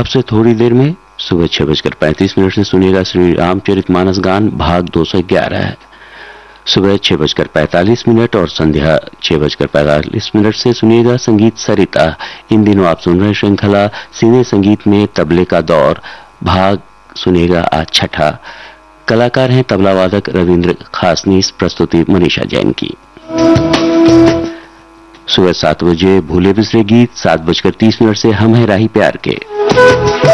अब से थोड़ी देर में सुबह 6:35 से सुनिएगा श्री रामचरितमानस गान भाग 211 है। सुबह 6:45 और संध्या 6:45 से सुनिएगा संगीत सरिता। इन दिनों आप सुन रहे श्रृंखला सीने संगीत में तबले का दौर भाग सुनिएगा आज छठा। कलाकार हैं तबला वादक रविंद्र खासनीस, प्रस्तुति मनीषा जैन की। सुबह 7 बजे भूले बिसरे गीत, 7:30 से हम है राही प्यार के।